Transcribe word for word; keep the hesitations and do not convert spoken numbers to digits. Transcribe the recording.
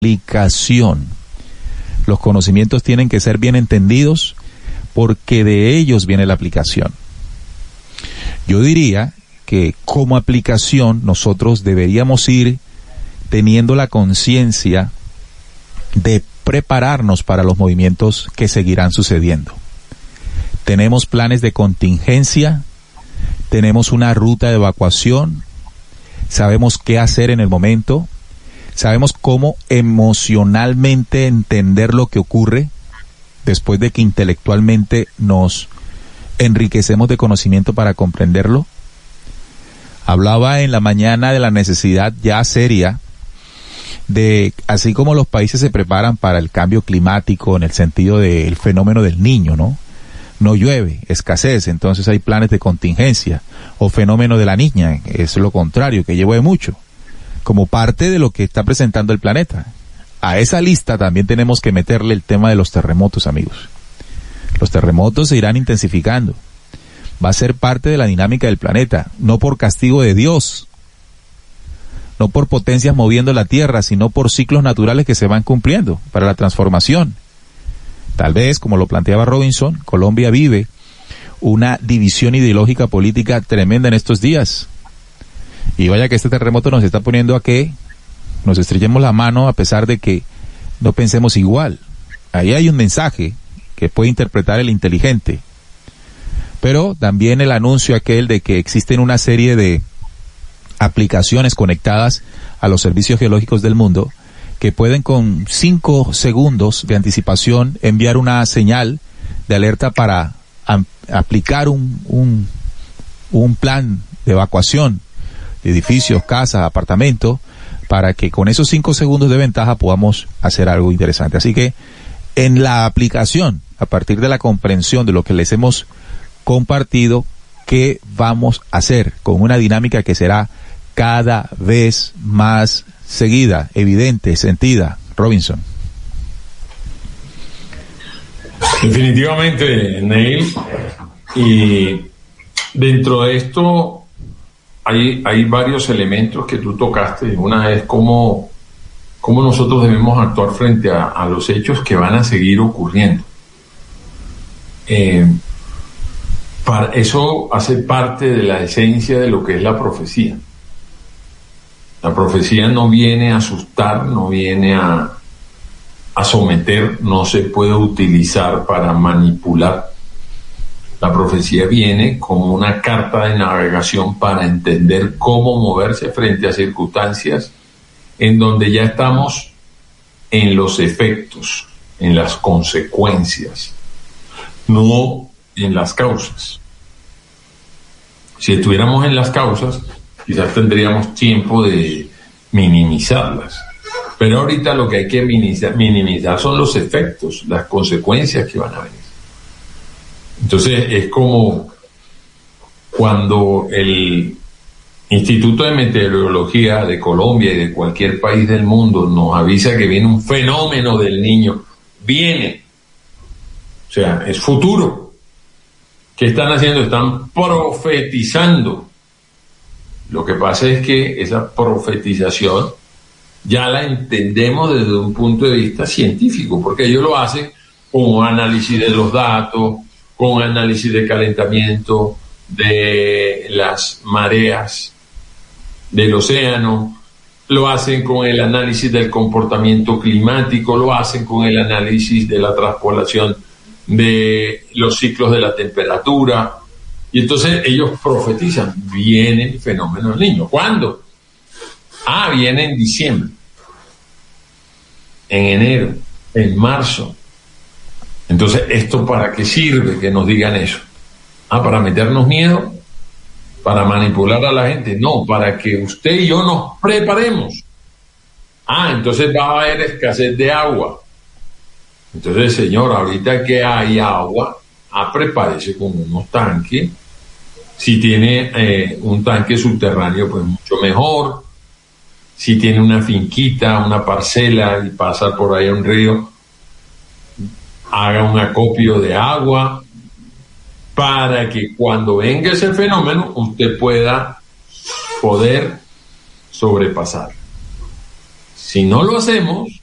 aplicación. Los conocimientos tienen que ser bien entendidos porque de ellos viene la aplicación. Yo diría que como aplicación nosotros deberíamos ir teniendo la conciencia de prepararnos para los movimientos que seguirán sucediendo. Tenemos planes de contingencia, tenemos una ruta de evacuación, sabemos qué hacer en el momento, sabemos cómo emocionalmente entender lo que ocurre después de que intelectualmente nos enriquecemos de conocimiento para comprenderlo. Hablaba en la mañana de la necesidad ya seria de, así como los países se preparan para el cambio climático en el sentido del fenómeno del Niño, ¿no? No llueve, escasez, entonces hay planes de contingencia, o fenómeno de la niña, es lo contrario, que llueve mucho, como parte de lo que está presentando el planeta. A esa lista también tenemos que meterle el tema de los terremotos, amigos. Los terremotos se irán intensificando. Va a ser parte de la dinámica del planeta, no por castigo de Dios, no por potencias moviendo la Tierra, sino por ciclos naturales que se van cumpliendo para la transformación. Tal vez, como lo planteaba Robinson, Colombia vive una división ideológica política tremenda en estos días. Y vaya que este terremoto nos está poniendo a que nos estrellemos la mano a pesar de que no pensemos igual. Ahí hay un mensaje que puede interpretar el inteligente. Pero también el anuncio aquel de que existen una serie de aplicaciones conectadas a los servicios geológicos del mundo que pueden con cinco segundos de anticipación enviar una señal de alerta para am- aplicar un, un, un plan de evacuación de edificios, casas, apartamentos, para que con esos cinco segundos de ventaja podamos hacer algo interesante. Así que en la aplicación, a partir de la comprensión de lo que les hemos compartido, ¿qué vamos a hacer con una dinámica que será cada vez más seguida, evidente, sentida? Robinson. Definitivamente, Neil. Y dentro de esto hay, hay varios elementos que tú tocaste. Una es cómo, cómo nosotros debemos actuar frente a, a los hechos que van a seguir ocurriendo. Eh, para, eso hace parte de la esencia de lo que es la profecía. La profecía no viene a asustar, no viene a, a someter, no se puede utilizar para manipular. La profecía viene como una carta de navegación para entender cómo moverse frente a circunstancias en donde ya estamos en los efectos, en las consecuencias, no en las causas. Si estuviéramos en las causas, quizás tendríamos tiempo de minimizarlas. Pero ahorita lo que hay que minimizar, minimizar son los efectos, las consecuencias que van a venir. Entonces es como cuando el Instituto de Meteorología de Colombia y de cualquier país del mundo nos avisa que viene un fenómeno del Niño. Viene. O sea, es futuro. ¿Qué están haciendo? Están profetizando. Lo que pasa es que esa profetización ya la entendemos desde un punto de vista científico, porque ellos lo hacen con análisis de los datos, con análisis de calentamiento, de las mareas del océano, lo hacen con el análisis del comportamiento climático, lo hacen con el análisis de la transpolación de los ciclos de la temperatura. Y entonces ellos profetizan, viene el fenómeno del Niño. ¿Cuándo? Ah, viene en diciembre, en enero, en marzo. Entonces, ¿esto para qué sirve que nos digan eso? Ah, ¿para meternos miedo? ¿Para manipular a la gente? No, para que usted y yo nos preparemos. Ah, entonces va a haber escasez de agua. Entonces, señor, ahorita que hay agua, ah, prepárese con unos tanques. Si tiene eh, un tanque subterráneo, pues mucho mejor. Si tiene una finquita, una parcela y pasa por ahí un río, haga un acopio de agua para que cuando venga ese fenómeno usted pueda poder sobrepasar. Si no lo hacemos,